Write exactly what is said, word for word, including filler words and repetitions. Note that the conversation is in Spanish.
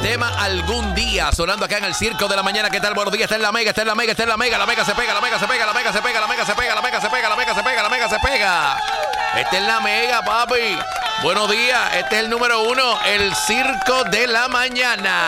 problema algún día. Sonando acá en el Circo de la Mañana. ¿Qué tal? Buenos días. Está en la Mega, está en la Mega, está en la Mega. La Mega se pega, la Mega se pega, la Mega se pega, la Mega se pega, la Mega se pega, la Mega se pega, la Mega se pega. Está en la Mega, papi. Buenos días. Este es el número uno, el Circo de la Mañana.